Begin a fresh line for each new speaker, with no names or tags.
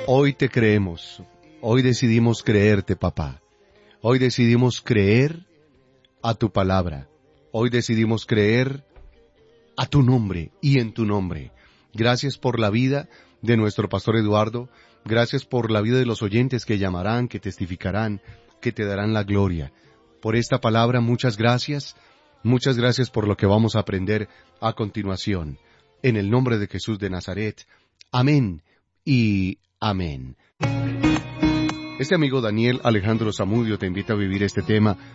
Hoy te creemos. Hoy decidimos creerte, papá. Hoy decidimos creer a tu palabra. Hoy decidimos creer a tu nombre y en tu nombre. Gracias por la vida de nuestro pastor Eduardo. Gracias por la vida de los oyentes que llamarán, que testificarán, que te darán la gloria. Por esta palabra, muchas gracias. Muchas gracias por lo que vamos a aprender a continuación. En el nombre de Jesús de Nazaret. Amén y amén. Este amigo Daniel Alejandro Zamudio te invita a vivir este tema